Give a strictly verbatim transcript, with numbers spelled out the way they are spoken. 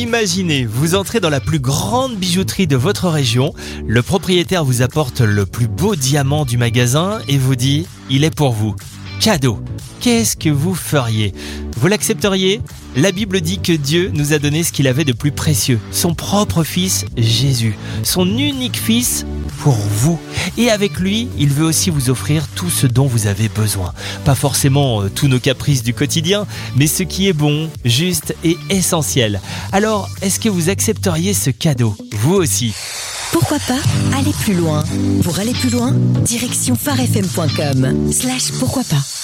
Imaginez, vous entrez dans la plus grande bijouterie de votre région, le propriétaire vous apporte le plus beau diamant du magasin et vous dit « il est pour vous ». Cadeau. Qu'est-ce que vous feriez ? Vous l'accepteriez ? La Bible dit que Dieu nous a donné ce qu'il avait de plus précieux, son propre fils Jésus, son unique fils pour vous. Et avec lui, il veut aussi vous offrir tout ce dont vous avez besoin. Pas forcément euh, tous nos caprices du quotidien, mais ce qui est bon, juste et essentiel. Alors, est-ce que vous accepteriez ce cadeau, vous aussi ? Pourquoi pas aller plus loin ? Pour aller plus loin, direction phare f m point com slash pourquoi pas.